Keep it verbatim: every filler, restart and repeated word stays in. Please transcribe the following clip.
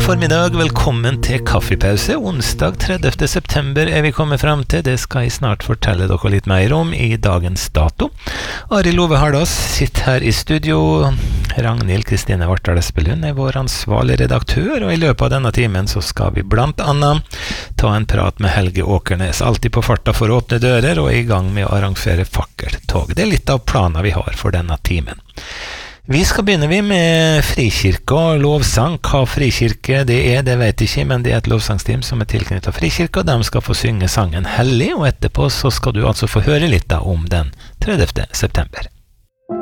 formiddag, velkommen til kaffepause. Onsdag tredivte september er vi kommet frem til. Det skal jeg snart fortelle dere litt mer om i dagens dato. Arild Ove Hardås sitter her i studio. Ragnhild Kristine Vartdal Espelund er vår ansvarlige redaktør, og i løpet av denne timen så skal vi blant annet ta en prat med Helge Åkernes, alltid på farta for å åpne dører og i gang med å arrangere fakkeltog. Det er litt av planer vi har for denne timen. Vi skal begynne vi med frikirke og lovsang. Hva frikirke det er, det vet jeg ikke, men det er et lovsangsteam som er tilknyttet frikirke, og de skal få synge sangen Hellig, og etterpå så skal du altså få høre litt da om den tredivte september.